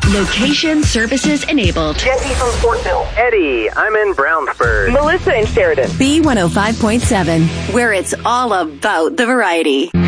Location services enabled. Jesse from Fortville. Eddie, I'm in Brownsburg. Melissa in Sheridan. B105.7, where it's all about the variety.